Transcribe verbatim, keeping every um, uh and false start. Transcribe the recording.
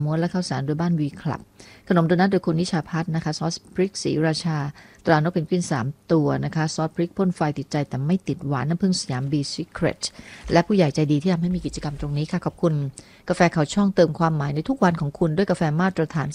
ม้วนและข้าวสารโดยบ้านวีคลับขนมโดนัทโดยคุณนิชาพัฒน์นะคะซอสพริกสีราชาตรานกเพนกวินสามตัวนะคะซอสพริกพ่นไฟติดใจแต่ไม่ติดหวานน้ำผึ้งสยามบีซีเครตและผู้ใหญ่ใจดีที่ทำให้มีกิจกรรมตรงนี้ค่ะขอบคุณกาแฟเขาช่องเติมความหมายในทุกวันของคุณด้วยกาแฟมาตรฐาน